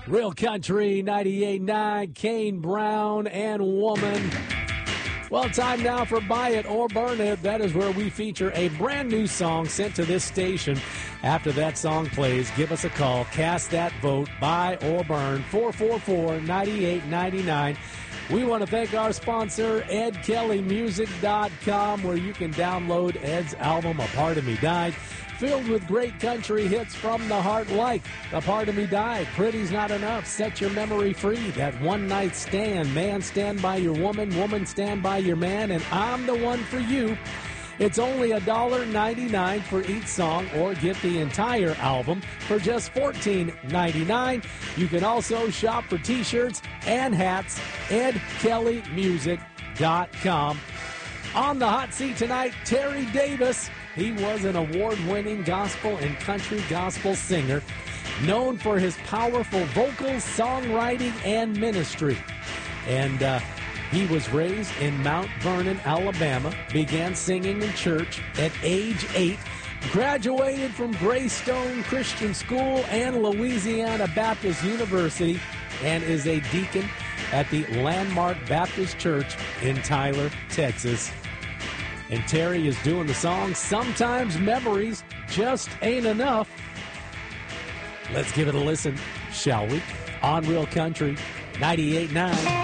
Real Country 98.9, Kane Brown and Woman. Well, time now for Buy It or Burn It. That is where we feature a brand new song sent to this station. After that song plays, give us a call. Cast that vote, buy or burn, 444-9899. We want to thank our sponsor, EdKellyMusic.com, where you can download Ed's album, A Part of Me Died, filled with great country hits from the heart like A Part of Me Died, Pretty's Not Enough, Set Your Memory Free, That One Night Stand, Man Stand By Your Woman, Woman Stand By Your Man, and I'm the One for You. It's only $1.99 for each song, or get the entire album for just $14.99. You can also shop for T-shirts and hats, EdKellyMusic.com. On the hot seat tonight, Terry Davis. He was an award-winning gospel and country gospel singer, known for his powerful vocals, songwriting, and ministry. And he was raised in Mount Vernon, Alabama, began singing in church at age 8, graduated from Greystone Christian School and Louisiana Baptist University, and is a deacon at the Landmark Baptist Church in Tyler, Texas. And Terry is doing the song Sometimes Memories Just Ain't Enough. Let's give it a listen, shall we? On Real Country 98.9.